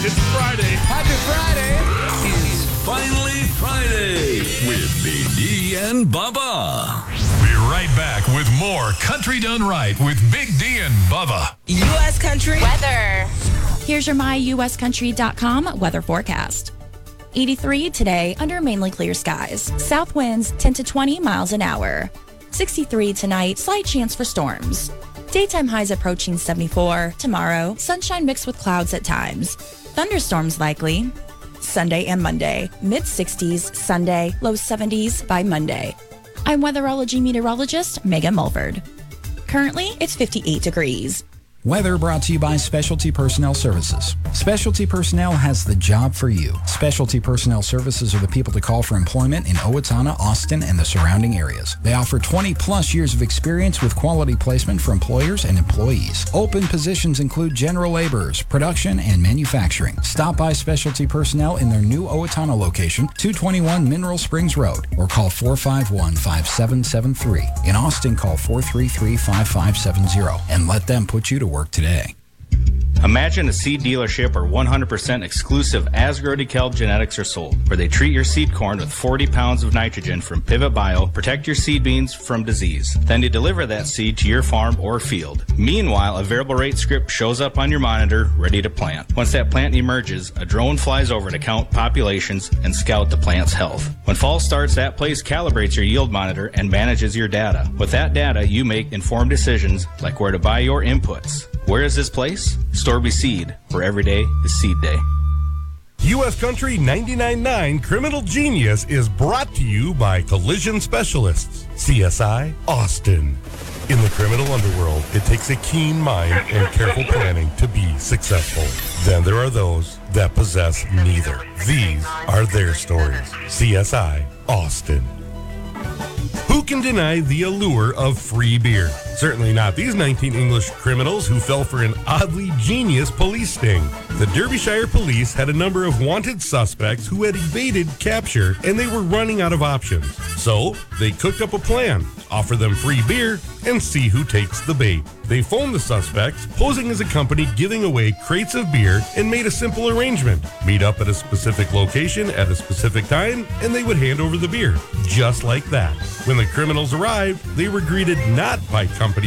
It's Friday. Happy Friday. It's finally Friday with BD and Bubba. We're right back with more Country Done Right with Big D and Bubba. U.S. Country weather. Here's your myuscountry.com weather forecast. 83 today under mainly clear skies. South winds 10 to 20 miles an hour. 63 tonight, slight chance for storms. Daytime highs approaching 74. Tomorrow, sunshine mixed with clouds at times. Thunderstorms likely. Sunday and Monday, mid-60s Sunday, low 70s by Monday. I'm weatherology meteorologist Megan Mulford. Currently, it's 58 degrees. Weather brought to you by Specialty Personnel Services. Specialty Personnel has the job for you. Specialty Personnel Services are the people to call for employment in Owatonna, Austin, and the surrounding areas. They offer 20-plus years of experience with quality placement for employers and employees. Open positions include general laborers, production, and manufacturing. Stop by Specialty Personnel in their new Owatonna location, 221 Mineral Springs Road, or call 451-5773. In Austin, call 433-5570, and let them put you to work today. Imagine a seed dealership where 100% exclusive Asgrow genetics are sold, where they treat your seed corn with 40 pounds of nitrogen from Pivot Bio, protect your seed beans from disease. Then they deliver that seed to your farm or field. Meanwhile, a variable rate script shows up on your monitor, ready to plant. Once that plant emerges, a drone flies over to count populations and scout the plant's health. When fall starts, that place calibrates your yield monitor and manages your data. With that data, you make informed decisions like where to buy your inputs. Where is this place? Storby Seed, where every day is seed day. U.S. Country 99.9 Criminal Genius is brought to you by Collision Specialists, CSI Austin. In the criminal underworld, it takes a keen mind and careful planning to be successful. Then there are those that possess neither. These are their stories. CSI Austin. Who can deny the allure of free beer? Certainly not these 19 English criminals who fell for an oddly genius police sting. The Derbyshire police had a number of wanted suspects who had evaded capture, and they were running out of options. So they cooked up a plan, offer them free beer, and see who takes the bait. They phoned the suspects, posing as a company giving away crates of beer, and made a simple arrangement. Meet up at a specific location at a specific time, and they would hand over the beer. Just like that. When the criminals arrived, they were greeted not by company